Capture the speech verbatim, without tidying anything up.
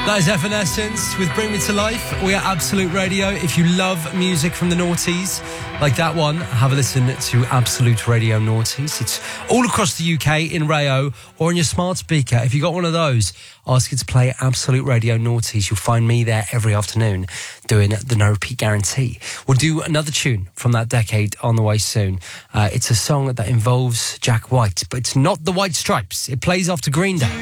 That is Evanescence with Bring Me to Life. We are Absolute Radio. If you love music from the noughties, like that one, have a listen to Absolute Radio Noughties. It's all across the U K in Rayo or on your smart speaker. If you got one of those, ask it to play Absolute Radio Noughties. You'll find me there every afternoon doing the no repeat guarantee. We'll do another tune from that decade on the way soon. Uh, it's a song that involves Jack White, but it's not the White Stripes. It plays after Green Day.